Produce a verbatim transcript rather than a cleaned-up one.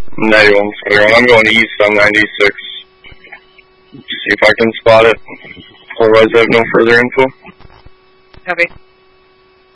ninety-one forty-one. I'm going east on ninety-six. See if I can spot it. Otherwise, I have no further info. Copy.